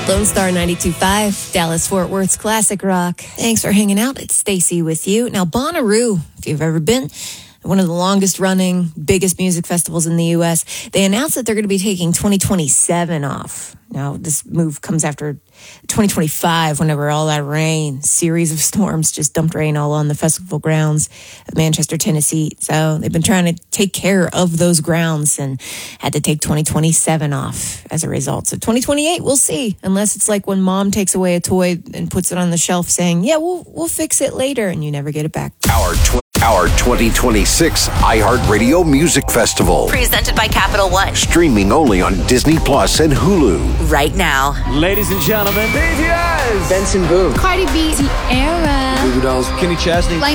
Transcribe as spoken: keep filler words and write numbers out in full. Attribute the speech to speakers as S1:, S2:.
S1: Lone Star ninety-two point five, Dallas-Fort Worth's classic rock. Thanks for hanging out. It's Stacy with you. Now, Bonnaroo, if you've ever been, one of the longest-running, biggest music festivals in the U S, they announced that they're going to be taking twenty twenty-seven off. Now, this move comes after twenty twenty-five, whenever all that rain, series of storms just dumped rain all on the festival grounds of Manchester, Tennessee. So they've been trying to take care of those grounds and had to take twenty twenty-seven off as a result. So twenty twenty-eight, we'll see, unless it's like when mom takes away a toy and puts it on the shelf saying, yeah, we'll we'll fix it later, and you never get it back.
S2: Our tw- Our twenty twenty-six iHeartRadio Music Festival.
S3: Presented by Capital One.
S2: Streaming only on Disney Plus and Hulu.
S3: Right now.
S4: Ladies and gentlemen, B T S.
S5: Benson Boone.
S6: Cardi B. Tierra.
S5: Kenny Chesney.